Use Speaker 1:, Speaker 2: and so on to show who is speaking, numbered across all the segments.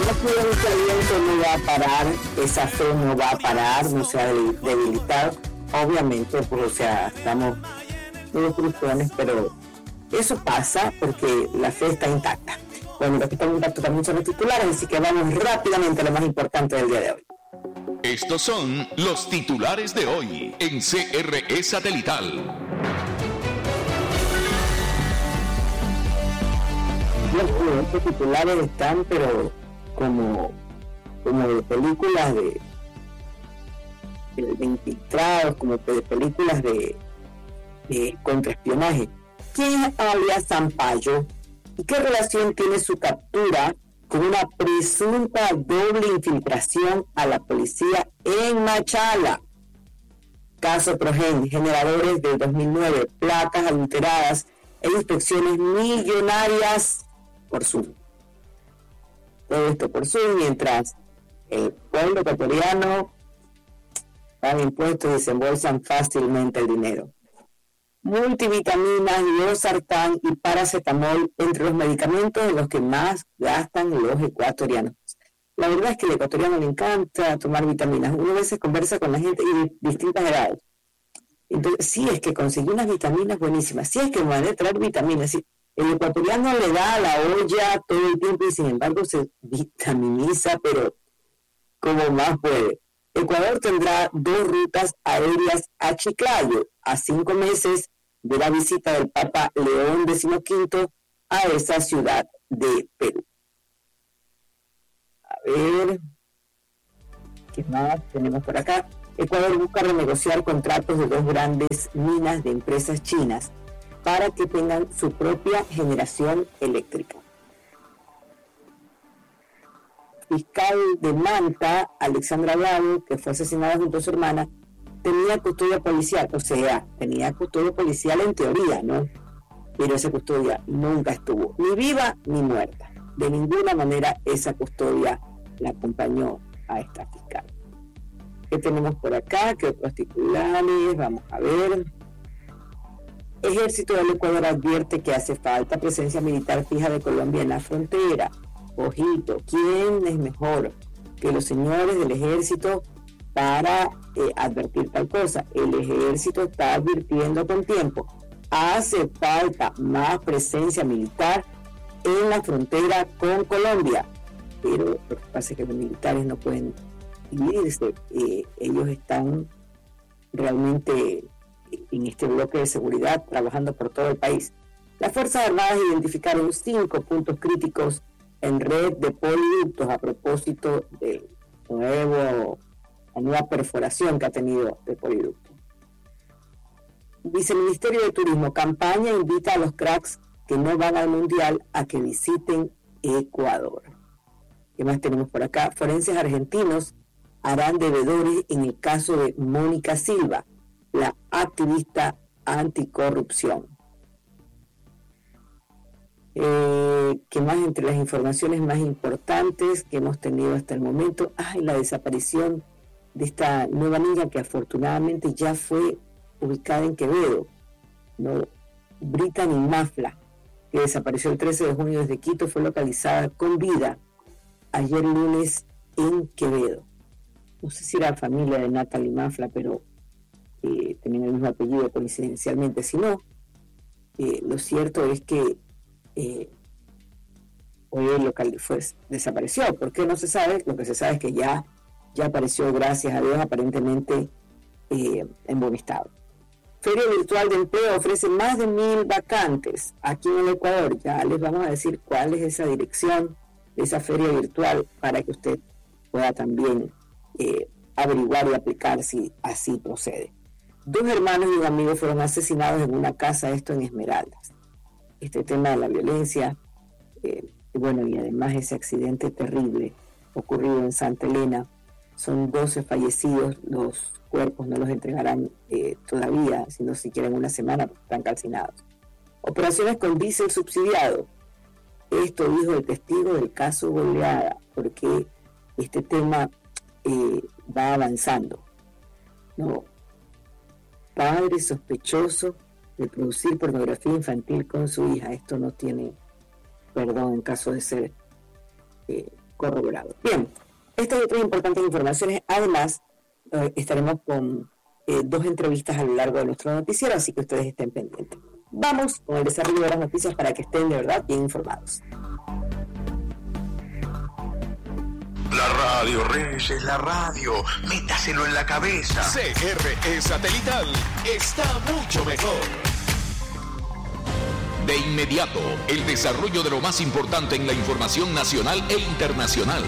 Speaker 1: Ese aliento no va a parar, esa fe no va a parar, no se ha debilitado. Obviamente, pues, o sea, estamos todos cruzones, pero eso pasa porque la fe está intacta. Bueno, los que están intactos también son los titulares, así que vamos rápidamente a lo más importante del día de hoy.
Speaker 2: Estos son los titulares de hoy en CRE Satelital.
Speaker 1: Los titulares están, pero como de películas de infiltrados, como de películas de contraespionaje. ¿Quién es alias Zampayo? ¿Y qué relación tiene su captura con una presunta doble infiltración a la policía en Machala? Caso Progen, generadores del 2009, placas adulteradas e inspecciones millonarias por Zoom. Todo esto por Zoom, mientras el pueblo ecuatoriano paga impuestos y desembolsan fácilmente el dinero. Multivitaminas, losartán y paracetamol entre los medicamentos en los que más gastan los ecuatorianos. La verdad es que al ecuatoriano le encanta tomar vitaminas. Uno a veces conversa con la gente de distintas edades. Entonces, sí es que consiguió unas vitaminas buenísimas, sí es que van a traer vitaminas. Sí, el ecuatoriano le da a la olla todo el tiempo y sin embargo se vitaminiza, pero como más puede. Ecuador tendrá 2 rutas aéreas a Chiclayo a 5 meses de la visita del Papa León XV a esa ciudad de Perú. A ver, ¿qué más tenemos por acá? Ecuador busca renegociar contratos de 2 grandes minas de empresas chinas para que tengan su propia generación eléctrica. Fiscal de Manta, Alexandra Bravo, que fue asesinada junto a su hermana, tenía custodia policial, o sea, tenía custodia policial en teoría, ¿no? Pero esa custodia nunca estuvo ni viva ni muerta. De ninguna manera esa custodia la acompañó a esta fiscal. ¿Qué tenemos por acá? ¿Qué otros titulares? Vamos a ver. Ejército del Ecuador advierte que hace falta presencia militar fija de Colombia en la frontera. Ojito, ¿quién es mejor que los señores del ejército para advertir tal cosa? El ejército está advirtiendo con tiempo. Hace falta más presencia militar en la frontera con Colombia. Pero lo que pasa es que los militares no pueden dividirse. Ellos están realmente en este bloque de seguridad trabajando por todo el país. Las Fuerzas Armadas identificaron 5 puntos críticos en red de poliductos a propósito de la nueva perforación que ha tenido el poliducto. Viceministerio de Turismo, campaña invita a los cracks que no van al Mundial a que visiten Ecuador. ¿Qué más tenemos por acá? Forenses argentinos harán deudores en el caso de Mónica Silva, la activista anticorrupción. ¿Qué más? Entre las informaciones más importantes que hemos tenido hasta el momento, la desaparición de esta nueva niña que afortunadamente ya fue ubicada en Quevedo, ¿no? Brittany Mafla, que desapareció el 13 de junio desde Quito, fue localizada con vida ayer lunes en Quevedo. No sé si era familia de Natalie Mafla, pero tenían el mismo apellido coincidencialmente. Si no, lo cierto es que hoy el local desapareció. ¿Por qué no se sabe? Lo que se sabe es que ya apareció, gracias a Dios, aparentemente en buen estado. Feria Virtual de Empleo ofrece más de 1,000 vacantes aquí en el Ecuador. Ya les vamos a decir cuál es esa dirección de esa feria virtual para que usted pueda también averiguar y aplicar si así procede. 2 hermanos y un amigo fueron asesinados en una casa, esto en Esmeraldas. Este tema de la violencia, y además ese accidente terrible ocurrido en Santa Elena, son 12 fallecidos, los cuerpos no los entregarán todavía, sino siquiera en una semana, porque están calcinados. Operaciones con diésel subsidiado, esto dijo el testigo del caso Goleada, porque este tema va avanzando, ¿no? Padre sospechoso de producir pornografía infantil con su hija. Esto no tiene perdón en caso de ser corroborado. Bien, estas y otras importantes informaciones. Además, estaremos con 2 entrevistas a lo largo de nuestro noticiero, así que ustedes estén pendientes. Vamos con el desarrollo de las noticias para que estén de verdad bien informados.
Speaker 3: La radio, Reyes, es la radio. Métaselo en la cabeza.
Speaker 2: CRE Satelital está mucho mejor. De inmediato, el desarrollo de lo más importante en la información nacional e internacional.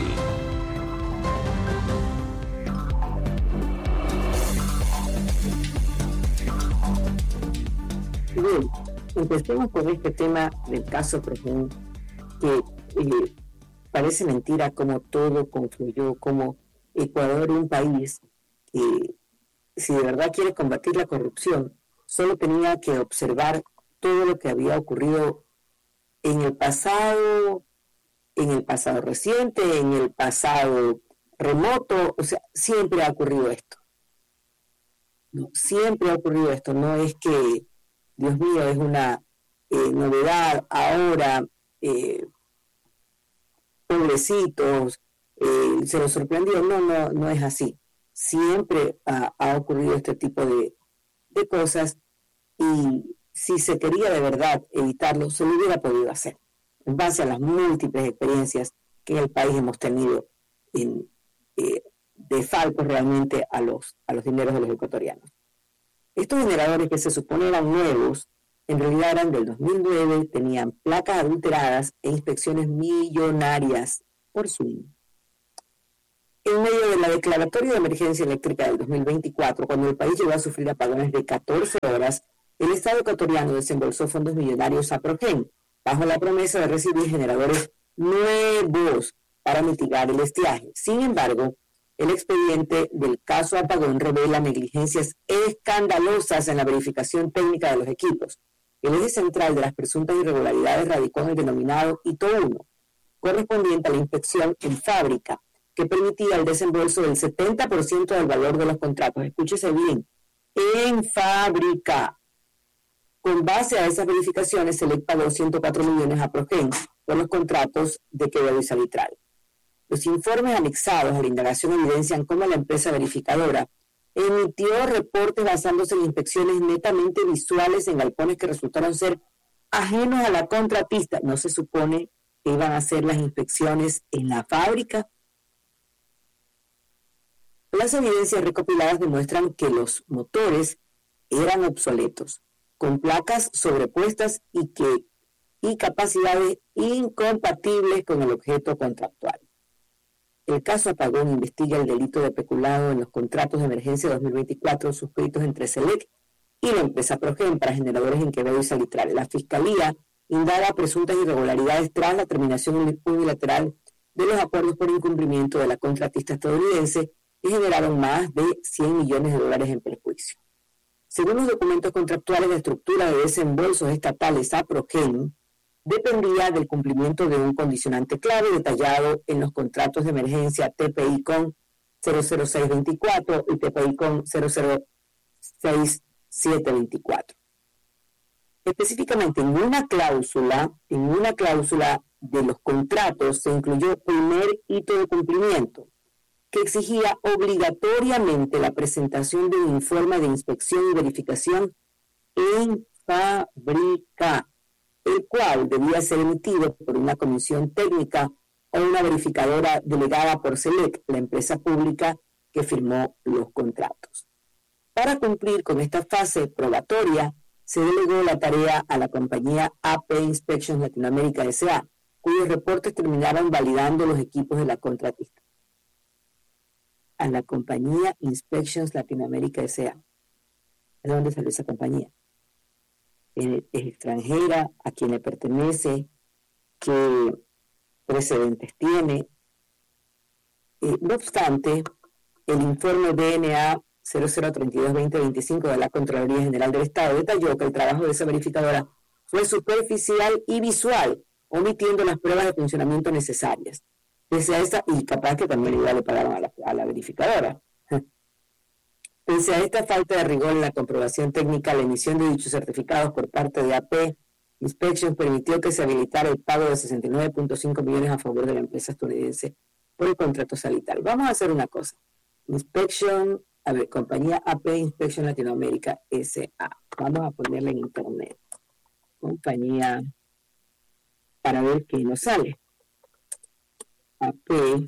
Speaker 1: Bien, empecemos con este tema del caso PROGEN, que parece mentira cómo todo confluyó, como Ecuador, un país que, si de verdad quiere combatir la corrupción, solo tenía que observar todo lo que había ocurrido en el pasado reciente, en el pasado remoto. O sea, siempre ha ocurrido esto. No, siempre ha ocurrido esto. No es que, Dios mío, es una novedad ahora, pobrecitos, se los sorprendió. No es así. Siempre ha ocurrido este tipo de cosas, y si se quería de verdad evitarlo, se lo hubiera podido hacer, en base a las múltiples experiencias que en el país hemos tenido de faltos realmente a los dineros de los ecuatorianos. Estos generadores, que se supone eran nuevos, en realidad eran del 2009, tenían placas adulteradas e inspecciones millonarias por Zoom. En medio de la declaratoria de emergencia eléctrica del 2024, cuando el país llegó a sufrir apagones de 14 horas, el Estado ecuatoriano desembolsó fondos millonarios a PROGEN, bajo la promesa de recibir generadores nuevos para mitigar el estiaje. Sin embargo, el expediente del caso apagón revela negligencias escandalosas en la verificación técnica de los equipos. El eje central de las presuntas irregularidades radicó en el denominado Hito 1, correspondiente a la inspección en fábrica, que permitía el desembolso del 70% del valor de los contratos. Escúchese bien, en fábrica. Con base a esas verificaciones, se le pagó 104 millones a PROGEN por los contratos de Quevedo y Salitral. Los informes anexados a la indagación evidencian cómo la empresa verificadora emitió reportes basándose en inspecciones netamente visuales en galpones que resultaron ser ajenos a la contratista. ¿No se supone que iban a hacer las inspecciones en la fábrica? Las evidencias recopiladas demuestran que los motores eran obsoletos, con placas sobrepuestas y capacidades incompatibles con el objeto contractual. El caso apagón investiga el delito de peculado en los contratos de emergencia 2024 suscritos entre SELEC y la empresa PROGEN para generadores en Quevedo y Salitral. La Fiscalía indaga presuntas irregularidades tras la terminación unilateral de los acuerdos por incumplimiento de la contratista estadounidense, que generaron más de $100 millones en perjuicio. Según los documentos contractuales, la estructura de desembolsos estatales a PROGEN dependía del cumplimiento de un condicionante clave detallado en los contratos de emergencia TPI con 00624 y TPI con 006-724. Específicamente, en una cláusula de los contratos se incluyó primer hito de cumplimiento, que exigía obligatoriamente la presentación de un informe de inspección y verificación en fábrica, el cual debía ser emitido por una comisión técnica o una verificadora delegada por SELEC, la empresa pública que firmó los contratos. Para cumplir con esta fase probatoria, se delegó la tarea a la compañía AP Inspections Latinoamérica S.A., cuyos reportes terminaron validando los equipos de la contratista. A la compañía Inspections Latinoamérica S.A. ¿De dónde salió esa compañía? Es extranjera, a quién le pertenece, qué precedentes tiene. No obstante, el informe DNA 0032-2025 de la Contraloría General del Estado detalló que el trabajo de esa verificadora fue superficial y visual, omitiendo las pruebas de funcionamiento necesarias. Pese a esta, y capaz que también igual le pagaron a la verificadora. Pese a esta falta de rigor en la comprobación técnica, la emisión de dichos certificados por parte de AP Inspection permitió que se habilitara el pago de 69.5 millones a favor de la empresa estadounidense por el contrato satelital. Vamos a hacer una cosa. Inspection, compañía AP Inspection Latinoamérica S.A. Vamos a ponerla en internet. Compañía, para ver qué nos sale. AP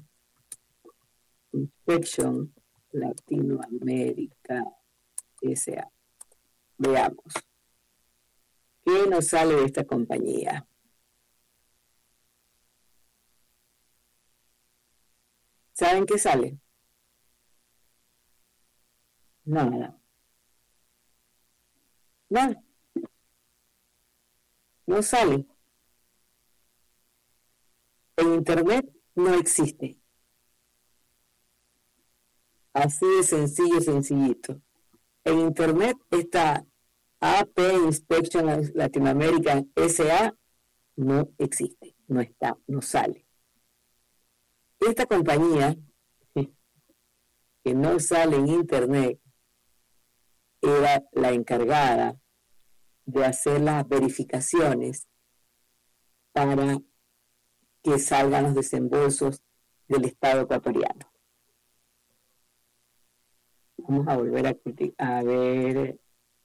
Speaker 1: Inspection Latinoamérica S.A. Veamos. ¿Qué nos sale de esta compañía? ¿Saben qué sale? Nada. Nada. No sale. En Internet no existe. Así de sencillo, sencillito. En Internet está AP Inspection Latinoamérica S.A. no existe, no está, no sale. Esta compañía, que no sale en Internet, era la encargada de hacer las verificaciones para que salgan los desembolsos del Estado ecuatoriano. Vamos a volver a ver.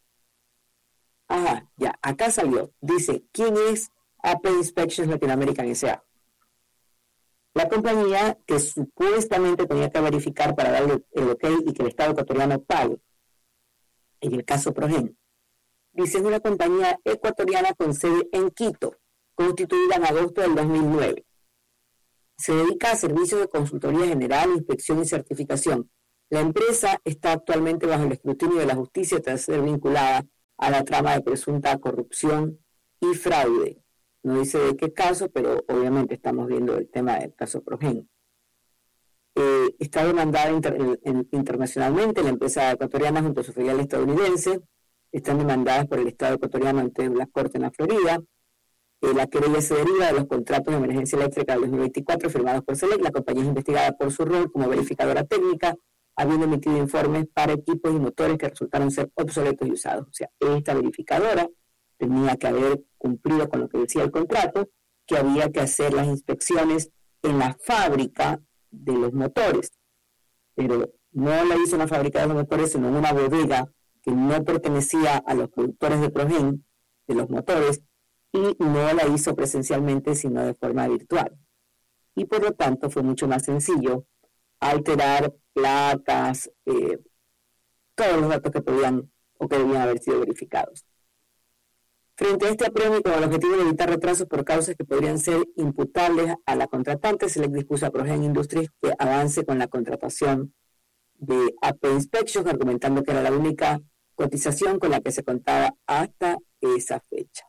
Speaker 1: Ajá, ya, acá salió. Dice, ¿quién es AP Inspections Latinoamérica S.A.? La compañía que supuestamente tenía que verificar para darle el ok y que el Estado ecuatoriano pague. En el caso Progen. Dice, es una compañía ecuatoriana con sede en Quito, constituida en agosto del 2009. Se dedica a servicios de consultoría general, inspección y certificación. La empresa está actualmente bajo el escrutinio de la justicia tras ser vinculada a la trama de presunta corrupción y fraude. No dice de qué caso, pero obviamente estamos viendo el tema del caso Progen. Está demandada internacionalmente, la empresa ecuatoriana junto a su filial estadounidense, están demandadas por el Estado ecuatoriano ante la Corte en la Florida. La querella se deriva de los contratos de emergencia eléctrica del 2024 firmados por SELEC. La compañía es investigada por su rol como verificadora técnica, habiendo emitido informes para equipos y motores que resultaron ser obsoletos y usados. O sea, esta verificadora tenía que haber cumplido con lo que decía el contrato, que había que hacer las inspecciones en la fábrica de los motores. Pero no la hizo en la fábrica de los motores, sino en una bodega que no pertenecía a los productores de Progen, de los motores, y no la hizo presencialmente, sino de forma virtual. Y por lo tanto fue mucho más sencillo alterar placas, todos los datos que podían o que debían haber sido verificados. Frente a este apremio, con el objetivo de evitar retrasos por causas que podrían ser imputables a la contratante, se le dispuso a Progen Industries que avance con la contratación de AP Inspections, argumentando que era la única cotización con la que se contaba hasta esa fecha.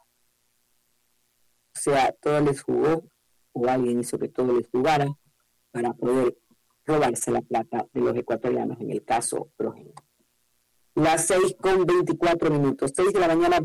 Speaker 1: O sea, todo les jugó, o alguien hizo que todo les jugara, para poder robarse la plata de los ecuatorianos, en el caso Progen. Las 6:24, 6 de la mañana,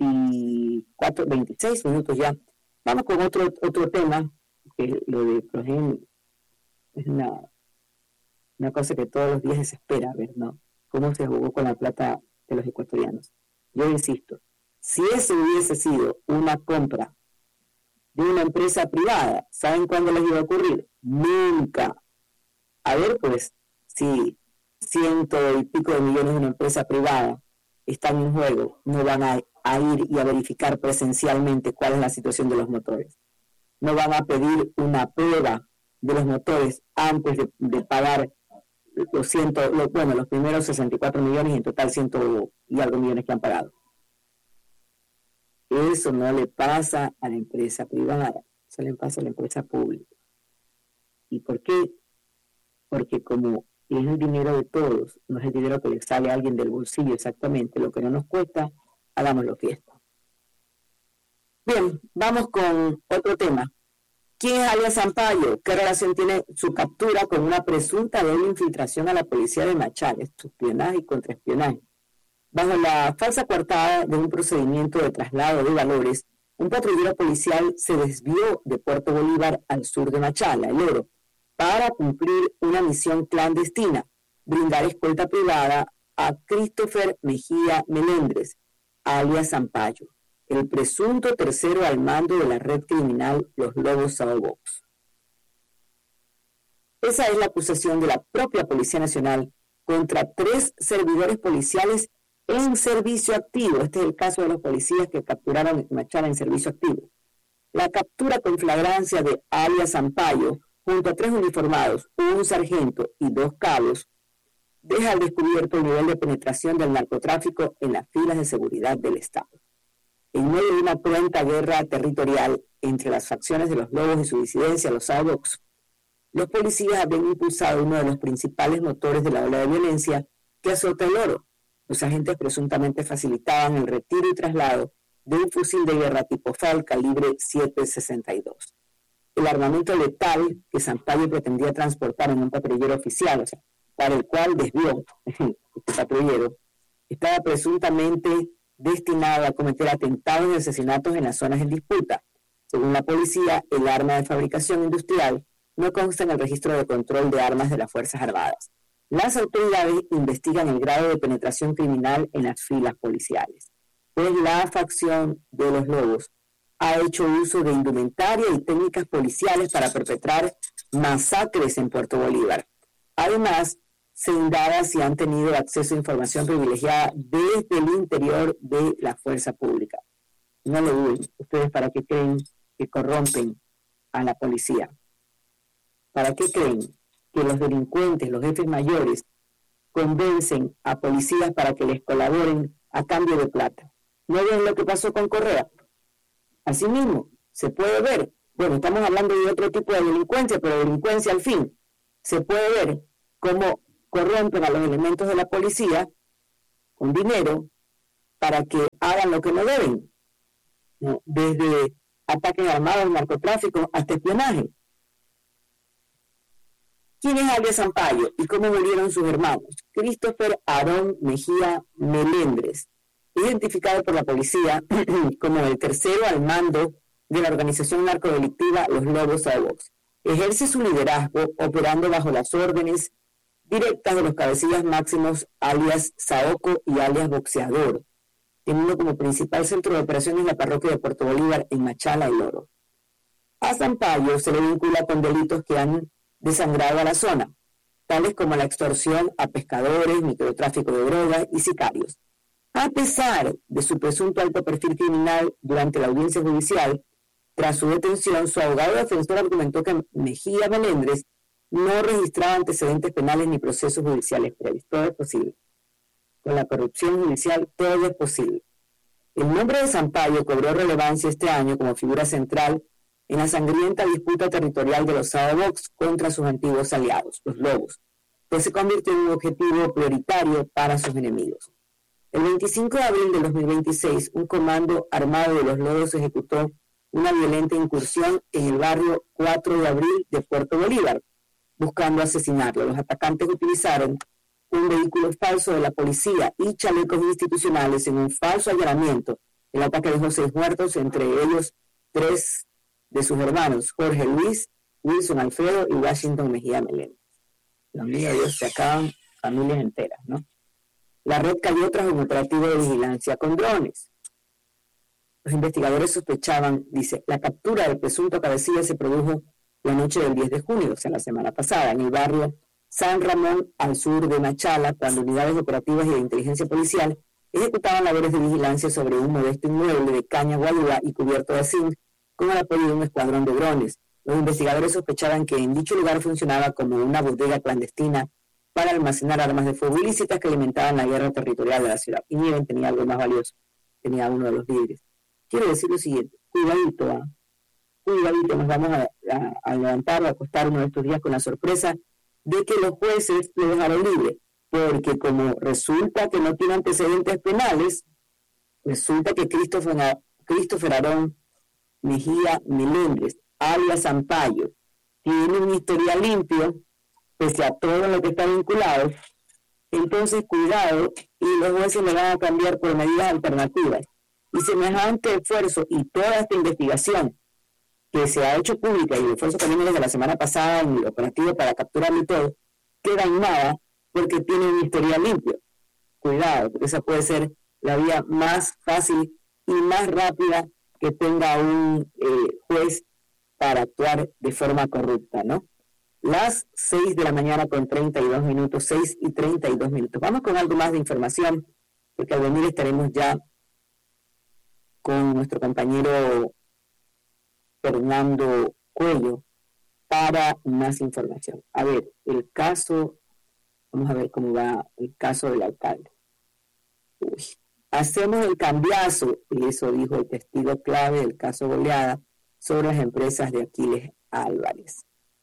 Speaker 1: 26 minutos ya. Vamos con otro tema, que lo de Progen es una cosa que todos los días desespera, ver, ¿no? Cómo se jugó con la plata de los ecuatorianos. Yo insisto, si eso hubiese sido una compra de una empresa privada, ¿saben cuándo les iba a ocurrir? Nunca. A ver, pues, si 100 y pico de millones de una empresa privada están en juego, no van a ir y a verificar presencialmente cuál es la situación de los motores. No van a pedir una prueba de los motores antes de pagar los primeros 64 millones y en total 100 y algo millones que han pagado. Eso no le pasa a la empresa privada, eso le pasa a la empresa pública. ¿Y por qué? Porque como es el dinero de todos, no es el dinero que le sale a alguien del bolsillo exactamente, lo que no nos cuesta, hagámoslo fiesta. Bien, vamos con otro tema. ¿Quién es alias Sampaio? ¿Qué relación tiene su captura con una presunta doble infiltración a la policía de Machala, espionaje y contraespionaje? Bajo la falsa coartada de un procedimiento de traslado de valores, un patrullero policial se desvió de Puerto Bolívar al sur de Machala, El Oro, para cumplir una misión clandestina, brindar escolta privada a Christopher Mejía Melendres, alias Sampaio, el presunto tercero al mando de la red criminal Los Lobos Sao Box. Esa es la acusación de la propia Policía Nacional contra 3 servidores policiales en servicio activo. Este es el caso de los policías que capturaron en Machala en servicio activo. La captura con flagrancia de alias Sampaio, junto a 3 uniformados, un sargento y 2 cabos, deja al descubierto el nivel de penetración del narcotráfico en las filas de seguridad del Estado. En medio de una cruenta guerra territorial entre las facciones de los Lobos y su disidencia, los Sao Box, los policías habían impulsado uno de los principales motores de la ola de violencia que azota el oro. Los agentes presuntamente facilitaban el retiro y traslado de un fusil de guerra tipo FAL calibre 7.62. El armamento letal que Sampaio pretendía transportar en un patrullero oficial, o sea, para el cual desvió este patrullero, estaba presuntamente destinado a cometer atentados y asesinatos en las zonas en disputa. Según la policía, el arma de fabricación industrial no consta en el registro de control de armas de las Fuerzas Armadas. Las autoridades investigan el grado de penetración criminal en las filas policiales, pues la facción de los Lobos ha hecho uso de indumentaria y técnicas policiales para perpetrar masacres en Puerto Bolívar. Además, se indaga si han tenido acceso a información privilegiada desde el interior de la fuerza pública. No lo duden, ustedes para qué creen que corrompen a la policía. ¿Para qué creen que los delincuentes, los jefes mayores, convencen a policías para que les colaboren a cambio de plata? ¿No ven lo que pasó con Correa? Asimismo, se puede ver, bueno, estamos hablando de otro tipo de delincuencia, pero delincuencia al fin, se puede ver cómo corrompen a los elementos de la policía con dinero para que hagan lo que no deben, ¿no? Desde ataques armados, narcotráfico, hasta espionaje. ¿Quién es alias Sampaio y cómo murieron sus hermanos? Christopher Aarón Mejía Melendres, identificado por la policía como el tercero al mando de la organización narcodelictiva Los Lobos Sao Box. Ejerce su liderazgo operando bajo las órdenes directas de los cabecillas máximos alias Saoco y alias Boxeador, teniendo como principal centro de operaciones la parroquia de Puerto Bolívar en Machala, El Oro. A Sampaio se le vincula con delitos que han desangrado a la zona, tales como la extorsión a pescadores, microtráfico de drogas y sicarios. A pesar de su presunto alto perfil criminal durante la audiencia judicial, tras su detención, su abogado defensor argumentó que Mejía Melendres no registraba antecedentes penales ni procesos judiciales previos. Todo es posible. Con la corrupción judicial, todo es posible. El nombre de Sampaio cobró relevancia este año como figura central en la sangrienta disputa territorial de los Sao Box contra sus antiguos aliados, los Lobos, pues se convirtió en un objetivo prioritario para sus enemigos. El 25 de abril de 2026, un comando armado de los Lobos ejecutó una violenta incursión en el barrio 4 de abril de Puerto Bolívar, buscando asesinarlo. Los atacantes utilizaron un vehículo falso de la policía y chalecos institucionales en un falso allanamiento. El ataque dejó 6 muertos, entre ellos 3 de sus hermanos, Jorge Luis, Wilson Alfredo y Washington Mejía Melendres. Dios mío, Dios, se acaban familias enteras, ¿no? La red cayó tras un operativo de vigilancia con drones. Los investigadores sospechaban, dice, la captura del presunto cabecilla se produjo la noche del 10 de junio, o sea, la semana pasada, en el barrio San Ramón, al sur de Machala, cuando unidades operativas y de inteligencia policial ejecutaban labores de vigilancia sobre un modesto inmueble de caña guayúa y cubierto de zinc, con el apoyo de un escuadrón de drones. Los investigadores sospechaban que en dicho lugar funcionaba como una bodega clandestina para almacenar armas de fuego ilícitas que alimentaban la guerra territorial de la ciudad. Y miren, tenía algo más valioso, tenía uno de los vidrios. Quiero decir lo siguiente, cuidadito, cuidadito, nos vamos a levantar o a acostar uno de estos días con la sorpresa de que los jueces lo dejaron libre, porque como resulta que no tiene antecedentes penales, resulta que Christopher Aarón Mejía Melendres, alias Sampaio, tiene un historial limpio, pese a todo lo que está vinculado. Entonces, cuidado, y los jueces le van a cambiar por medidas alternativas. Y semejante esfuerzo y toda esta investigación que se ha hecho pública, y el esfuerzo también desde la semana pasada en el operativo para capturarlo y todo, queda en nada porque tiene un historial limpio. Cuidado, porque esa puede ser la vía más fácil y más rápida que tenga un juez para actuar de forma corrupta, ¿no? Las 6 de la mañana con 32 minutos, 6 y 32 minutos. Vamos con algo más de información, porque al venir estaremos ya con nuestro compañero Fernando Cuello para más información. A ver, el caso, vamos a ver cómo va el caso del alcalde. Hacemos el cambiazo, y eso dijo el testigo clave del caso Goleada sobre las empresas de Aquiles Álvarez.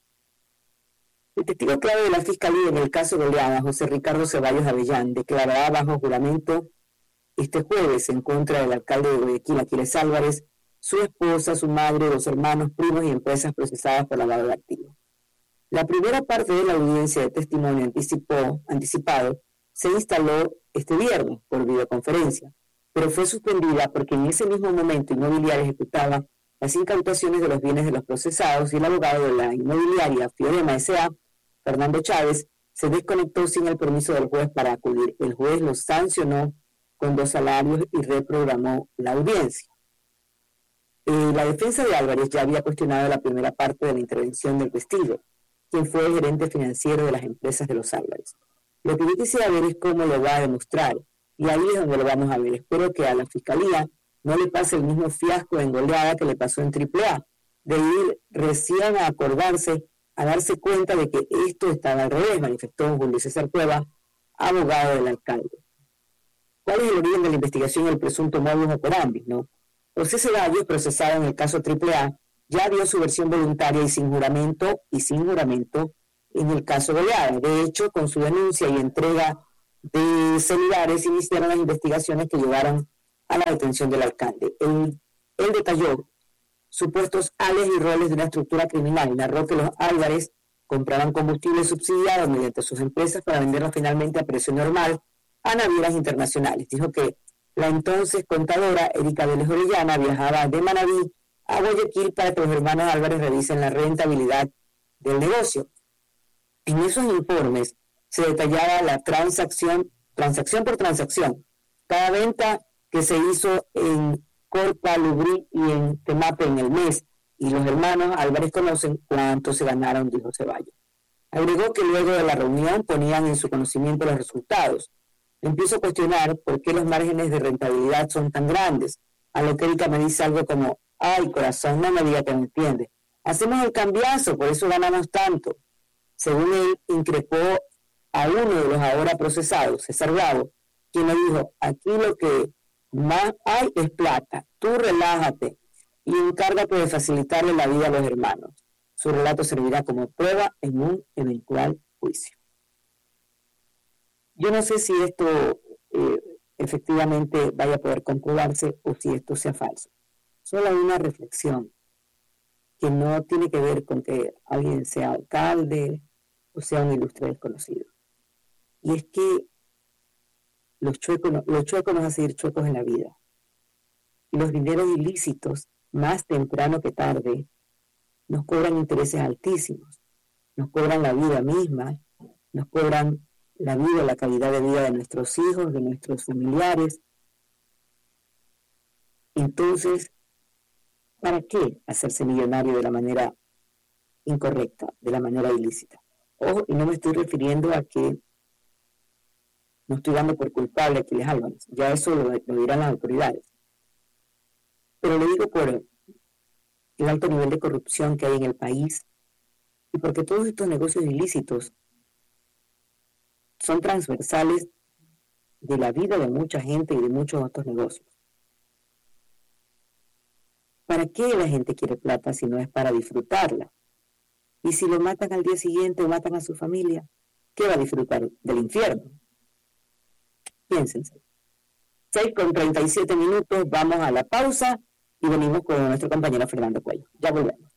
Speaker 1: El testigo clave de la Fiscalía en el caso Goleada, José Ricardo Ceballos Avellán, declarará bajo juramento este jueves en contra del alcalde de Guayaquil, Aquiles Álvarez, su esposa, su madre, 2 hermanos, primos y empresas procesadas por lavado de activos. La primera parte de la audiencia de testimonio anticipado se instaló este viernes por videoconferencia, pero fue suspendida porque en ese mismo momento Inmobiliaria ejecutaba las incautaciones de los bienes de los procesados y el abogado de la inmobiliaria Fiorema S.A., Fernando Chávez, se desconectó sin el permiso del juez para acudir. El juez lo sancionó con 2 salarios y reprogramó la audiencia. La defensa de Álvarez ya había cuestionado la primera parte de la intervención del testigo, quien fue el gerente financiero de las empresas de los Álvarez. Lo que yo quisiera ver es cómo lo va a demostrar, y ahí es donde lo vamos a ver. Espero que a la Fiscalía no le pase el mismo fiasco en Goleada que le pasó en AAA, de ir recién a acordarse, a darse cuenta de que esto estaba al revés, manifestó Julio César Cueva, abogado del alcalde. ¿Cuál es el origen de la investigación del presunto modus operandi, no? José Ceballos, procesado en el caso AAA, ya dio su versión voluntaria y sin juramento en el caso Goleada. De hecho, con su denuncia y entrega de celulares iniciaron las investigaciones que llevaron a la detención del alcalde. Él detalló supuestos alias y roles de una estructura criminal. Narró que los Álvarez compraban combustible subsidiado mediante sus empresas para venderlo finalmente a precio normal a navieras internacionales. Dijo que la entonces contadora Erika Vélez Orellana viajaba de Manabí a Guayaquil para que los hermanos Álvarez revisen la rentabilidad del negocio. En esos informes se detallaba la transacción por transacción. Cada venta que se hizo en Corpa, Lubrí y en Temape en el mes, y los hermanos Álvarez conocen cuánto se ganaron, dijo Ceballos. Agregó que luego de la reunión ponían en su conocimiento los resultados. Empiezo a cuestionar por qué los márgenes de rentabilidad son tan grandes, a lo que Erika me dice algo como: ay, corazón, no me diga que me entiende. Hacemos el cambiazo, por eso ganamos tanto. Según él, increpó a uno de los ahora procesados, César Bravo, quien le dijo: aquí lo que más hay es plata, tú relájate y encárgate de facilitarle la vida a los hermanos. Su relato servirá como prueba en un eventual juicio. Yo no sé si esto efectivamente vaya a poder comprobarse o si esto sea falso. Solo una reflexión que no tiene que ver con que alguien sea alcalde o sea un ilustre desconocido. Y es que los chuecos nos van a seguir chuecos en la vida. Y los dineros ilícitos, más temprano que tarde, nos cobran intereses altísimos. Nos cobran la vida misma, nos cobran la vida, la calidad de vida de nuestros hijos, de nuestros familiares. Entonces, ¿para qué hacerse millonario de la manera incorrecta, de la manera ilícita? Ojo, y no me estoy refiriendo a que no estoy dando por culpable a Aquiles Álvarez, ya eso lo dirán las autoridades. Pero le digo por el alto nivel de corrupción que hay en el país y porque todos estos negocios ilícitos son transversales de la vida de mucha gente y de muchos otros negocios. ¿Para qué la gente quiere plata si no es para disfrutarla? Y si lo matan al día siguiente o matan a su familia, ¿qué va a disfrutar? Del infierno. Piénsense. 6:37 minutos, vamos a la pausa y venimos con nuestro compañero Fernando Cuello. Ya volvemos.